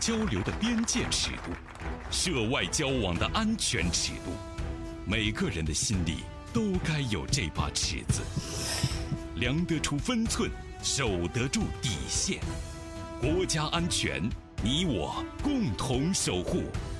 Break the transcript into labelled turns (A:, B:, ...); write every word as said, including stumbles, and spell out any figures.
A: 交流的边界尺度，涉外交往的安全尺度。每个人的心里都该有这把尺子，量得出分寸，守得住底线。国家安全，你我共同守护。